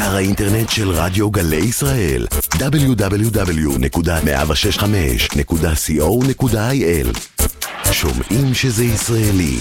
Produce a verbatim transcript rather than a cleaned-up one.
אתר האינטרנט של רדיו גלי ישראל דאבליו דאבליו דאבליו נקודה מאה ושש נקודה חמש נקודה סי או נקודה איי אל. שומעים שזה ישראלי.